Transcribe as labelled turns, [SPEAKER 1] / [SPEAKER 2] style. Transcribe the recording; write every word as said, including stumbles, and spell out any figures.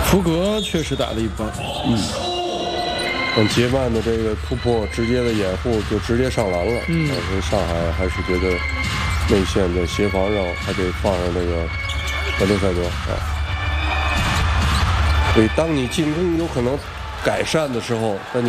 [SPEAKER 1] 福格确实打得一般，
[SPEAKER 2] 嗯，但杰曼的这个突破直接的掩护就直接上篮了，
[SPEAKER 1] 嗯，
[SPEAKER 2] 但是上海还是觉得内线在协防上还得放上那个德雷塞德啊。所以当你进攻有可能改善的时候，那你